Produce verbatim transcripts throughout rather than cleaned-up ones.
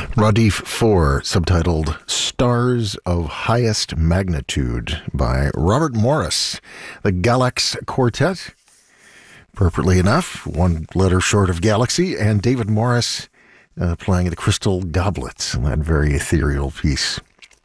Radif four, subtitled Stars of Highest Magnitude by Robert Morris, the Galax Quartet. Appropriately enough, one letter short of Galaxy, and David Morris uh, playing the Crystal Goblets in that very ethereal piece.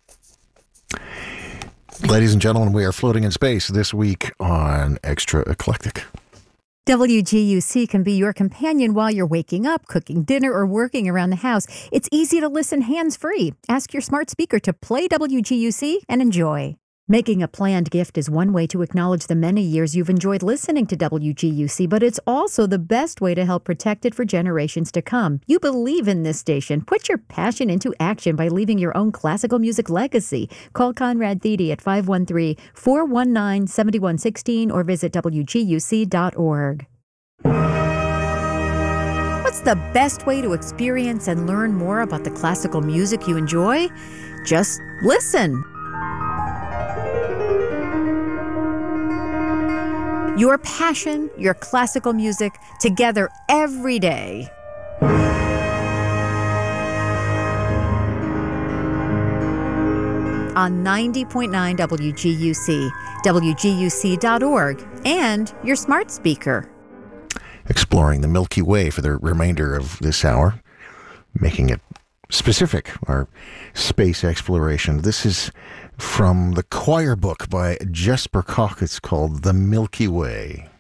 Ladies and gentlemen, we are floating in space this week on Extra Eclectic. W G U C can be your companion while you're waking up, cooking dinner, or working around the house. It's easy to listen hands-free. Ask your smart speaker to play W G U C and enjoy. Making a planned gift is one way to acknowledge the many years you've enjoyed listening to W G U C, but it's also the best way to help protect it for generations to come. You believe in this station. Put your passion into action by leaving your own classical music legacy. Call Conrad Thede at five one three, four one nine, seven one one six or visit W G U C dot org. What's the best way to experience and learn more about the classical music you enjoy? Just listen. Your passion, your classical music, together every day. On ninety point nine W G U C, W G U C dot org, and your smart speaker. Exploring the Milky Way for the remainder of this hour, making it specific, our space exploration. This is from the choir book by Jesper Koch. It's called The Milky Way.